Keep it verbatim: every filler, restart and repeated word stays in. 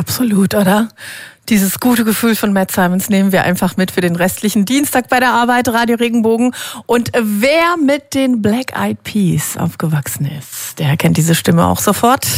Absolut, oder? Dieses gute Gefühl von Matt Simons nehmen wir einfach mit für den restlichen Dienstag bei der Arbeit, Radio Regenbogen. Und wer mit den Black Eyed Peas aufgewachsen ist, der kennt diese Stimme auch sofort.